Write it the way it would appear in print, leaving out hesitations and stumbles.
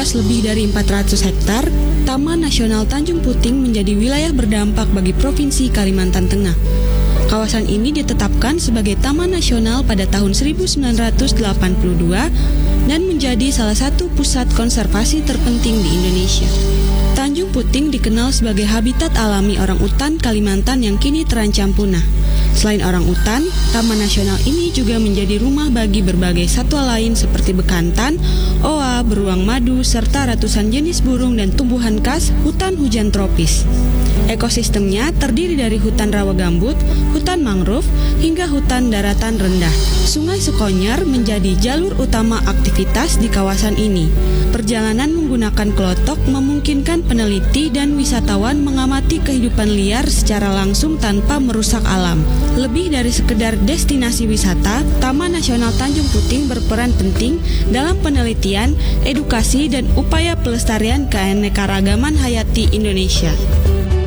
seluas lebih dari 400 hektar, Taman Nasional Tanjung Puting menjadi wilayah berdampak bagi Provinsi Kalimantan Tengah. Kawasan ini ditetapkan sebagai Taman Nasional pada tahun 1982 dan menjadi salah satu pusat konservasi terpenting di Indonesia. Tanjung Puting dikenal sebagai habitat alami orang utan Kalimantan yang kini terancam punah. Selain orang utan, Taman Nasional ini juga menjadi rumah bagi berbagai satwa lain seperti bekantan, oa, beruang madu, serta ratusan jenis burung dan tumbuhan khas hutan hujan tropis. Ekosistemnya terdiri dari hutan rawa gambut, hutan mangrove, hingga hutan daratan rendah. Sungai Sukonyer menjadi jalur utama aktivitas di kawasan ini. Perjalanan menggunakan klotok memungkinkan peneliti dan wisatawan mengamati kehidupan liar secara langsung tanpa merusak alam. Lebih dari sekedar destinasi wisata, Taman Nasional Tanjung Puting berperan penting dalam penelitian, edukasi, dan upaya pelestarian keanekaragaman hayati Indonesia.